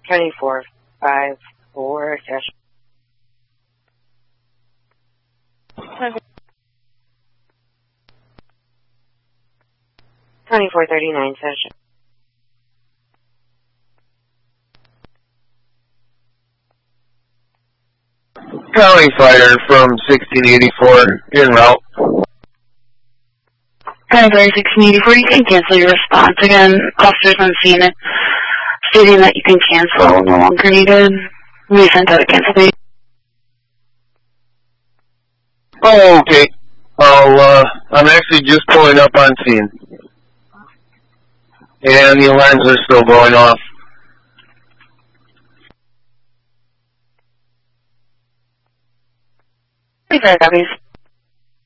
2454 session. 2439 session. County Fire from 1684 en route. County Fire 1684, you can cancel your response. Again, officers on scene stating that you can cancel, no longer needed. We sent out a cancellation. Oh, okay. I'm actually just pulling up on scene. And the alarms are still going off. Copies.